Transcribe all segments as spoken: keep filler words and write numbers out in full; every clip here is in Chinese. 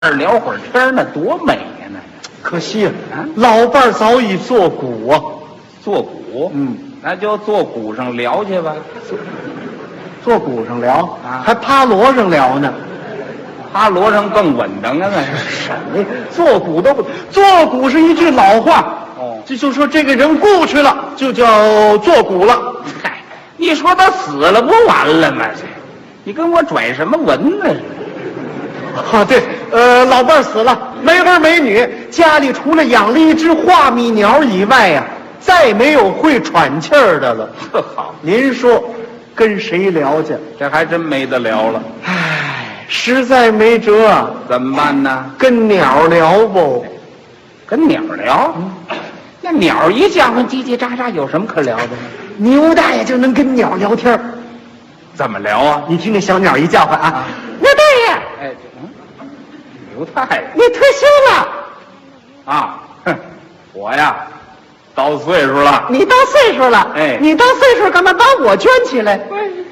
聊会儿天那多美呀！那可惜啊，老伴儿早已作古啊。 坐鼓， 嗯， 那就坐鼓上聊去吧。 坐鼓上聊啊还趴锣上聊呢。 趴锣上更稳当啊！那是什么？坐鼓都不，坐鼓是一句老话。 哦这就说这个人故去了，就叫坐鼓了。 嗨，你说他死了不完了吗？这，你跟我拽什么文呢？ 啊，对，呃，老伴儿死了，没儿没女，家里除了养了一只画蜜鸟以外呀、再没有会喘气儿的了。 呵，好， 您说，跟谁聊去？ 这还真没得聊了， 唉，实在没辙啊， 怎么办呢？ 跟鸟聊不？ 跟鸟聊。那鸟一叫唤叽叽喳喳，有什么可聊的呢？ 牛大爷就能跟鸟聊天儿。 怎么聊啊？ 你听那小鸟一叫唤啊， 啊牛大爷， 哎，嗯，刘太爷你退休了？ 啊，哼，我呀，到岁数了。 你到岁数了？ 哎你到岁数干嘛把我圈起来？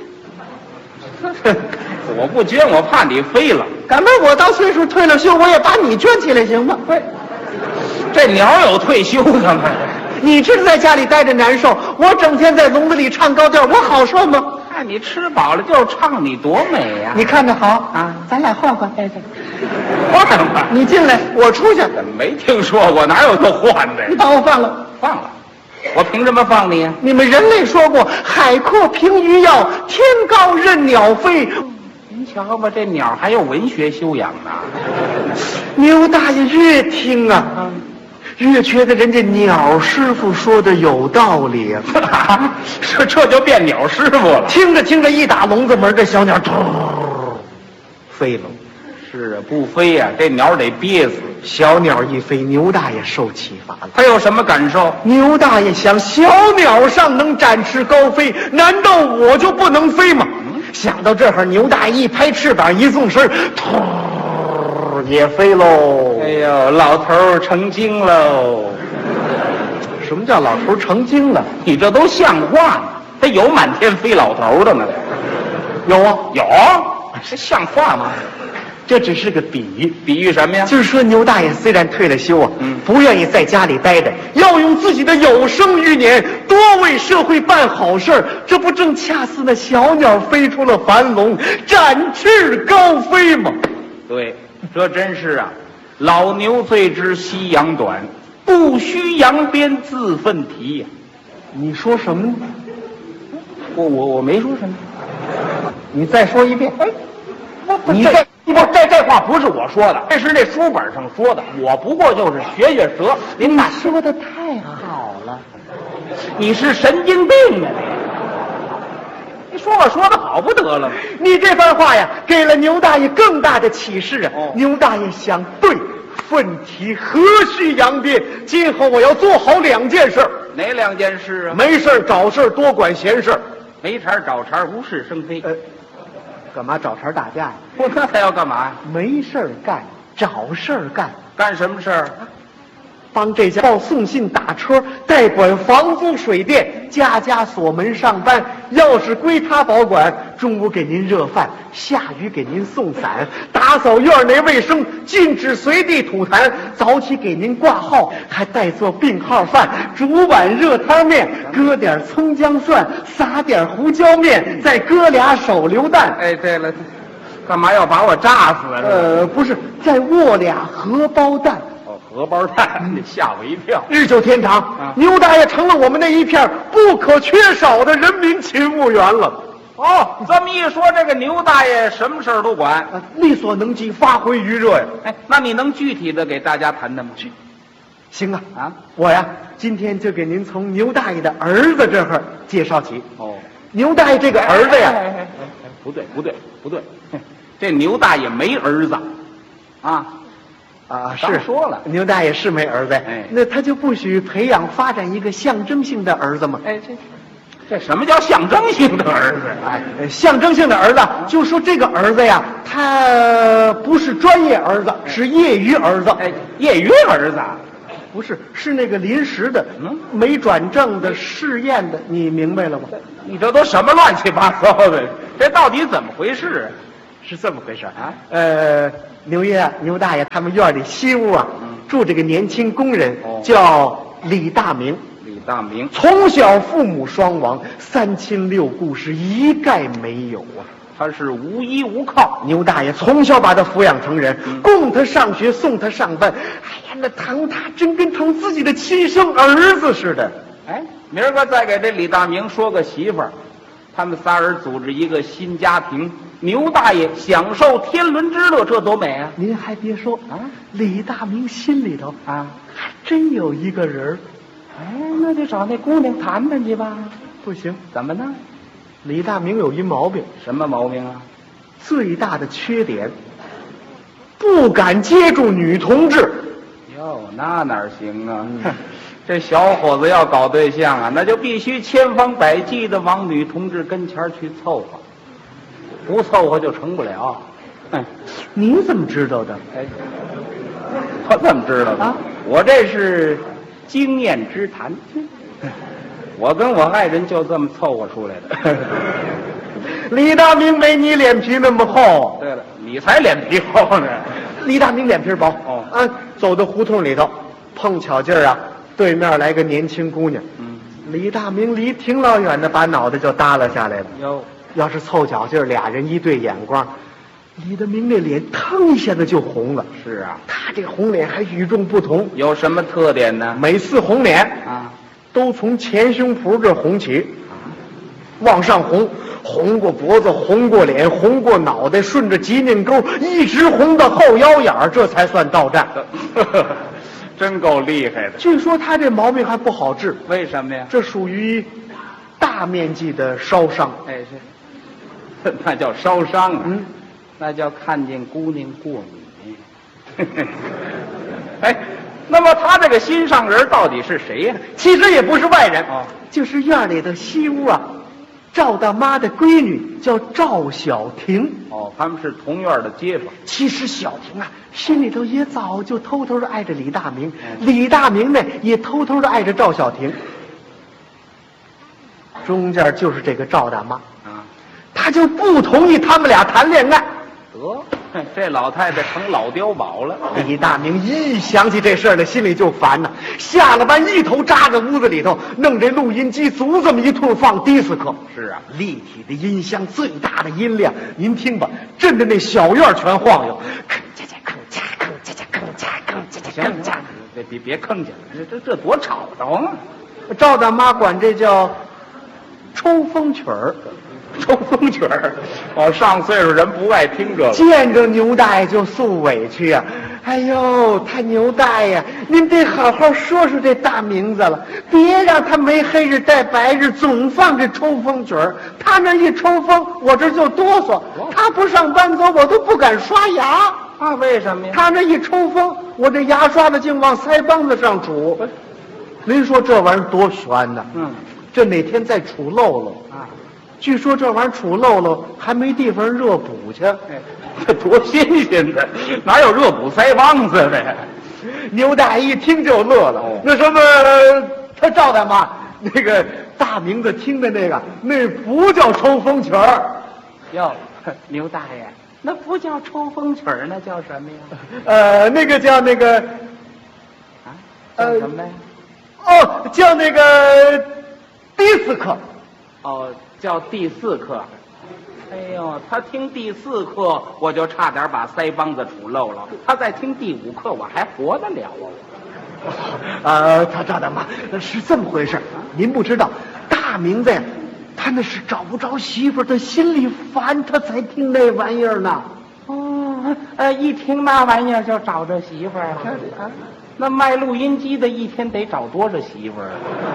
我不捐，我怕你飞了。 赶明儿我到岁数退了休，我也把你圈起来行吗？ 对，这鸟有退休的吗？ 你知道在家里待着难受，我整天在笼子里唱高调，我好受吗？ 看你吃饱了就唱，你多美呀！ 你看着好啊， 咱俩换换待着。 换吧， 你进来，我出去。 怎么没听说过？哪有这换的你呀？ 把我放了。 放了，我凭什么放你呀？ 你们人类说过，海阔凭鱼跃，天高任鸟飞。 您瞧吧，这鸟还有文学修养呢。 牛大爷越听啊，越觉得人家鸟师傅说的有道理啊。 这这就变鸟师傅了。 听着听着，一打笼子门，这小鸟突飞了。 是啊，不飞呀、这鸟得憋死。 小鸟一飞，牛大爷受启发了。 他有什么感受？ 牛大爷想，小鸟上能展翅高飞，难道我就不能飞吗？想到这儿，牛大爷一拍翅膀，一纵身，突也飞喽。 哎呦，老头儿成精喽！ 什么叫老头成精了？ 你这都像话吗？他有满天飞老头的吗？ 有啊， 有，这像话吗？ 这只是个比喻。 比喻什么呀？ 就是说，牛大爷虽然退了休啊， 嗯不愿意在家里待着，要用自己的有生余年多为社会办好事儿。这不正恰似那小鸟飞出了樊笼，展翅高飞吗？ 对，这真是啊，老牛最知夕阳短，不须扬鞭自奋蹄呀、 你说什么呢？ 我我我没说什么。 你再说一遍。哎， 你这不这这话不是我说的，这是那书本上说的。我不过就是学学舌。您哪说的太好了。 你是神经病啊你！你说我说的好不得了吗？ 你这番话呀，给了牛大爷更大的启示啊！ 哦牛大爷想，对，奋蹄何须扬鞭？今后我要做好两件事儿。 哪两件事啊？ 没事儿找事儿，多管闲事儿。 没茬找茬，无事生非。 呃，干嘛找茬打架呀？ 不，那还要干嘛呀？ 没事儿干，找事儿干。 干什么事儿？ 帮这家报送信、打车，代管房租水电，家家锁门上班，钥匙归他保管。中午给您热饭，下雨给您送伞，打扫院内卫生，禁止随地吐痰。早起给您挂号，还带做病号饭，煮碗热汤面，搁点葱姜蒜，撒点胡椒面，再搁俩手榴弹。 哎，对了，干嘛要把我炸死啊？ 呃，不是，再握俩荷包蛋。 哦，荷包蛋，这吓我一跳。 日久天长， 啊牛大爷成了我们那一片不可缺少的人民勤务员了。 哦，这么一说，这个牛大爷什么事儿都管。 啊，力所能及，发挥余热呀。 哎，那你能具体的给大家谈谈吗？ 行啊， 啊， 我呀，今天就给您从牛大爷的儿子这儿介绍起。 哦， 牛大爷这个儿子呀， 哎哎哎哎哎不对，不对，不对，哼这牛大爷没儿子，啊， 啊， 刚是说了牛大爷是没儿子， 哎那他就不许培养发展一个象征性的儿子吗？ 哎，这这什么叫象征性的儿子？ 哎，呃象征性的儿子，就说这个儿子呀，他不是专业儿子，是业余儿子。 哎，业余儿子， 不是，是那个临时的， 嗯没转正的试验的，你明白了吗？ 你这都什么乱七八糟的？这到底怎么回事啊？ 是这么回事啊。 呃，牛爷、牛大爷他们院里西屋啊， 嗯、 住这个年轻工人， 哦、 叫李大明。 李大明从小父母双亡，三亲六故是一概没有啊。 他是无依无靠。 牛大爷从小把他抚养成人，嗯、供他上学，送他上班。哎呀，那疼他真跟疼自己的亲生儿子似的。 哎，明儿个再给这李大明说个媳妇儿，他们仨人组织一个新家庭，牛大爷享受天伦之乐，这多美啊！ 您还别说啊，李大明心里头啊， 还真有一个人儿。 哎，那就找那姑娘谈谈去吧。 不行， 怎么呢？ 李大明有一毛病。 什么毛病啊？ 最大的缺点，不敢接住女同志。 哟，那哪行啊？嗯、这小伙子要搞对象啊，那就必须千方百计的往女同志跟前去凑合，不凑合就成不了。嗯， 您怎么知道的？ 哎，我怎么知道的？啊，我这是经验之谈。我跟我爱人就这么凑合出来的。 李大明没你脸皮那么厚。 对了，你才脸皮厚呢。 李大明脸皮薄。 哦， 啊，走到胡同里头，碰巧劲儿啊，对面来个年轻姑娘。 嗯， 李大明离挺老远的，把脑袋就耷拉下来了。 哟， 要是凑巧劲儿，俩人一对眼光，李大明那脸腾一下子就红了。 是啊， 他这红脸还与众不同。 有什么特点呢？ 每次红脸啊， 都从前胸脯这红起，往上红，红过脖子，红过脸，红过脑袋，顺着脊梁沟一直红到后腰眼儿，这才算到站。 真够厉害的。 据说他这毛病还不好治。 为什么呀？ 这属于大面积的烧伤。 哎，是，那叫烧伤啊。 嗯， 那叫看见姑娘过敏。哎，那么他这个心上人到底是谁呀？ 其实也不是外人， 哦， 就是院里的西屋啊，赵大妈的闺女叫赵小婷。 哦，他们是同院的街坊。 其实小婷啊，心里头也早就偷偷的爱着李大明，嗯、李大明呢也偷偷的爱着赵小婷。中间就是这个赵大妈啊， 她就不同意他们俩谈恋爱。 得，这老太太成老碉堡了。 李大明一想起这事儿来，心里就烦呐。下了班一头扎在屋子里头，弄这录音机，足这么一通放迪斯科。 是啊， 立体的音箱，最大的音量，您听吧，震得那小院全晃悠。吭嚓嚓，吭嚓，吭嚓嚓，吭嚓，吭嚓嚓，吭嚓。 别别别吭去了，这这这多吵吵啊！ 赵大妈管这叫抽风曲儿。 抽风曲儿，哦，上岁数人不爱听这个。 见着牛大爷就诉委屈呀、啊！哎呦，他牛大爷，您得好好说说这大名字了，别让他没黑日带白日，总放这抽风曲儿。他那一抽风，我这就哆嗦；他不上班走，我都不敢刷牙。 啊，为什么呀？ 他那一抽风，我这牙刷子竟往腮帮子上杵。您说这玩意儿多悬呐！ 嗯， 这哪天再杵漏了啊？据说这玩意儿杵漏了还没地方热补去，哎， 这多新鲜的，哪有热补腮帮子的呀？ 牛大爷一听就乐了。哦、那什么，他赵大妈那个大名字听的那个，那不叫抽风曲儿。 哟，牛大爷，那不叫抽风曲儿，那叫什么呀？ 呃，那个叫那个啊，叫什么呀？ 哦，叫那个迪斯科。 哦。叫第四课。哎呦，他听第四课，我就差点把腮帮子杵漏了。他再听第五课，我还活得了啊！ 呃，他赵大妈是这么回事，您不知道，大名字呀，他那是找不着媳妇儿，他心里烦，他才听那玩意儿呢。 哦，呃，一听那玩意儿就找着媳妇儿啊！啊，那卖录音机的一天得找多少媳妇儿啊？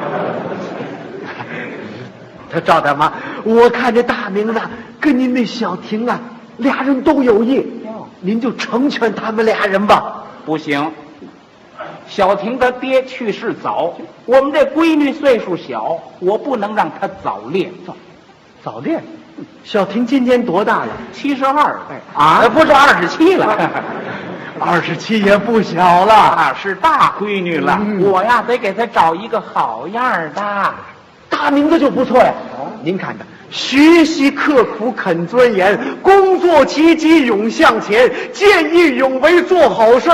他赵大妈，我看这大名字跟您那小婷啊，俩人都有意，您就成全他们俩人吧。 不行，小婷她爹去世早，我们这闺女岁数小，我不能让她早恋。 早早恋？小婷今年多大了？ 七十二。 啊， 不是二十七了。 二十七也不小了， 啊，是大闺女了。 嗯、 我呀，得给她找一个好样的。 大名字就不错呀。哦，您看着， 学习刻苦肯钻研，工作积极勇向前，见义勇为做好事。